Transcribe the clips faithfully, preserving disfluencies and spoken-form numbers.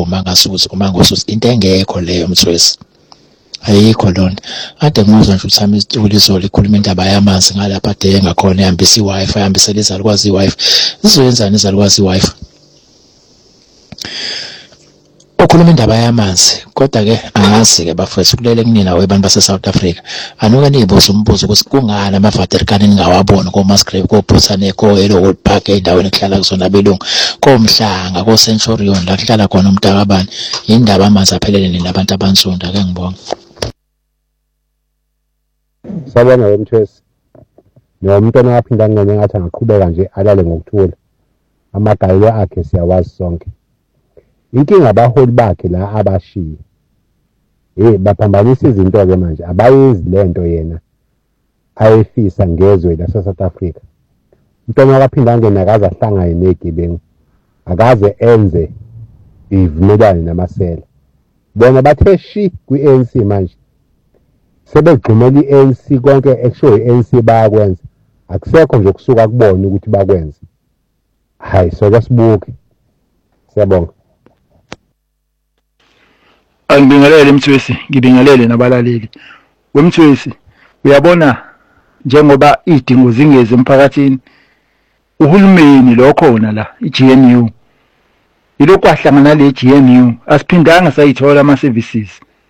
uma ngasuthi uma ngosuthi into engekho leyo Mthwesi. Ayikho lona. Ade ngizwa nje uthami isituli izolo ikhuluma indaba yamanzi ngalapha ade engakhona ihambisa i-Wi-Fi ihambisela izalukwazi i-Wi-Fi. Izoyenzani izalukwazi i-Wi-Fi? Okhuluma indaba yamanzi kodwa ke angazi ke bafethu kulele kunina webantu base South Africa. Anuke niyibuza umbuzo ukuthi kungani amaVatikani ningawabona ko Musgrave ko Botany ko Elowood Park endaweni ehlala kuzona belungu komhlanga ko Centurion la kuhlala khona umntakabani indaba amanzi aphelele ninabantu abansunda ake ngibonga. Sabona wemthwesi. Nomuntu ongaphinda ngene ngathi angaqhubeka nje alale ngokuthula. Amagayilo akhe siyawazi sonke. Inkinga abaholi bakhe la abashiye. Eh baphambanisa izinto ke manje abayenzi lento yena ayefisa ngezwe la South Africa. Umuntu akaphinda ngene akaze ahlangane nezigebengu. Akaze enze ivumelane namasela. Bona bathe shi kwi-A N C manje. Sebegxumela i-A N C konke ekusho i-A N C bayakwenza. Akusekho nje kusuka kubona ukuthi bakwenze. Hayi so kasibuke. Siyabonga. Angibingelele Mthwesi, ngibingelele nabalaleli. Wemthwesi, uyabona njengoba idingo zingeze emphakathini, uhulumeni lo khona la, i-G N U. Yilokhu ahlangana le G N U, asiphindanga sayithola ama services.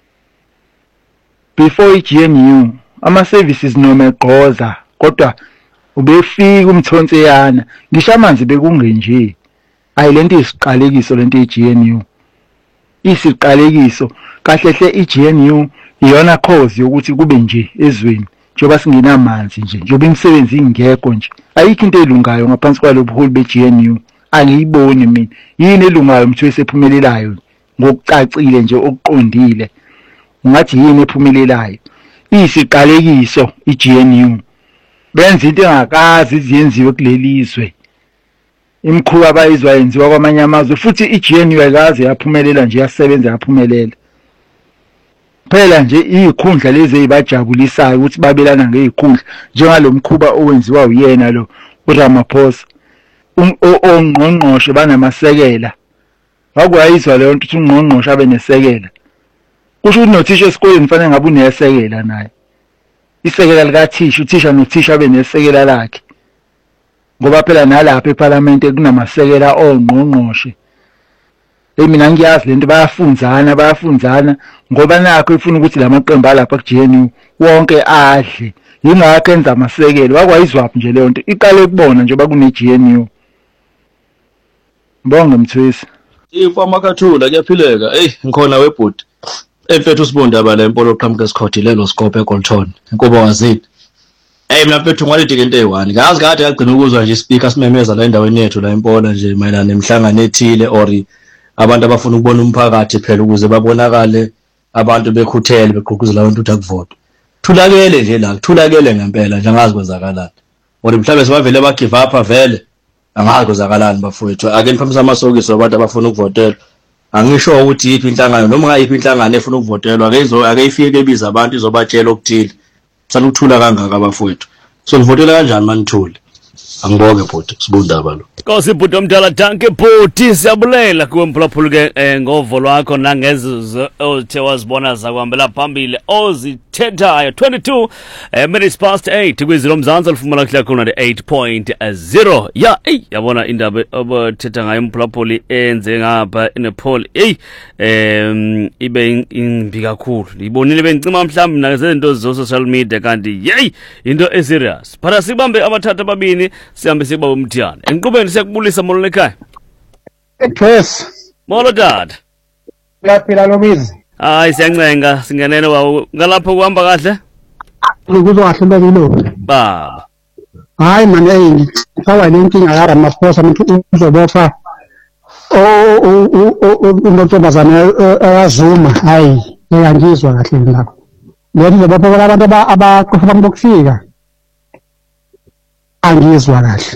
Before i-G N U, ama services noma egqoza, kodwa ubefika umthonseyana, ngisho amanzi bekungenje. Ayi lento isiqalekiso lento i-G N U. Isiqalekiso kahle hle i-G N U iyona cause yokuthi kube nje ezweni njengoba singenamanzi nje njengoba imisebenzi ingekho nje ayikho into elungayo ngaphansi kwalobuholi be-G N U angiyiboni mina yini elungayo Mthwesi ephumelelayo ngokucacile nje okuqondile ungathi yini ephumelelayo isiqalekiso i-G N U benza into engakazi iziyenziwe kulelizwe imikhuba abayizwa yenziwa kwamanye amazwe futhi i-G N U ayikaze yaphumelela nje yasebenza yaphumelela phela nje izikhundla lezi ezibajabulisayo ukuthi babelana ngezikhundla njengalomkhuba owenziwa uyena lo uRamaphosa ongqongqoshe banamasekela wakuyizwa leyo nto ukuthi ungqongqoshe abe nesekela kusho ukuthi nothisha esikoleni kufanele ngabe unesekela naye isekela likathisha uthisha nothisha abe nesekela lakhe ngoba phela nalapha eParliament kunamasekela ongqongqoshe emina ngiyazi lento bayafundzana bayafundzana ngoba nakho ifuna ukuthi lamaqembu alapha ku-G N U wonke adle yingakho enza amasekelo wakwayizwaphi nje leyo nto iqale kubona njengoba kune-G N U. Mbonge Mthwesi. Ifo amakhathula kuyaphileka hey ngikhona webhodi emfethu usibundaba la empolo qhamuka esikhodi lelo scope eGolton inkuba wazini. Hey mina mfethu ngwalidike into eyi-one ngazi kade yagcina ukuzwa nje ispeaker simemeza la endaweni yethu la empola nje mayelana nemihlangano ethile or abantu abafuna ukubona umphakathi phela ukuze babonakale abantu bekhuthele begqugquzela abantu ukuthi akuvote. Thulakele nje la thulakele ngempela nje angazi kwenzakalani or mhlawumbe sebavele ba give up vele angazi kwenzakalani bafowethu ake niphakamisa amasokiso abantu abafuna ukuvotela angisho ukuthi yiphi inhlangano noma ngayiphi inhlangano efuna ukuvotelwa ake izo ake ifike ebiza abantu izobatshela okuthile sana ukuthula kangaka abafowethu so nivotela kanjani manithule angibonge bhuti sibundaba lo Nkosi bhuti omdala danke bhuti siyabulela kuwe mphulaphula ke ngovo lwakho nangezo othe wazibona zakuhambela phambili ozithethayo twenty-two minutes past eight kwizilo mzansi alifumana kuhla khona eight point zero ya ey yabona indaba obothetha ngayo mphulaphula enze ngapha eNepal ey em ibe imbi kakhulu ibonile bengicima mhlawumbe nazezinto zo social media kanti yey into eserious phara sibambe abathatha ababini sihambe siba umthiyane enqubeni siyakubulisa molo lekhaya Ethwes molo dad Uyaphila Lomizi hayi siyancenga singenene wawo ngalapho kuhamba kahle ukuzwa kahle bekilo baba hayi man hey ngifaka le nkinga ya Ramaphosa umuntu uzobopha o untombazana ayazuma hayi ngiyangizwa kahle ngakho lethi uzobopha abantu abaqofa bokufika angizwa kahle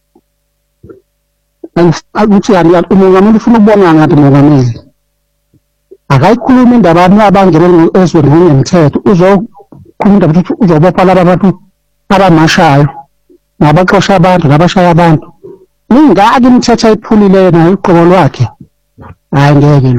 ukuthi umongameli ufuna ukubona ngathi umongameli akayikhuluma indaba abangene ezweni ngemthetho uzokhuluma indaba ukuthi uzobopha laba bantu abamashayo nabaxosha abantu nabashaya abantu ningaki imithetho ayiphulileyo nayo iqobo lwakhe hayi ngeke